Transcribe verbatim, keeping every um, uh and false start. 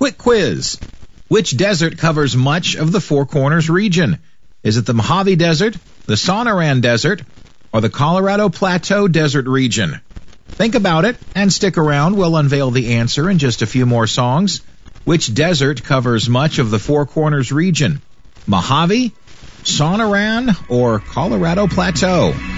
Quick quiz. Which desert covers much of the Four Corners region? Is it the Mojave Desert, the Sonoran Desert, or the Colorado Plateau Desert region? Think about it and stick around. We'll unveil the answer in just a few more songs. Which desert covers much of the Four Corners region? Mojave, Sonoran, or Colorado Plateau?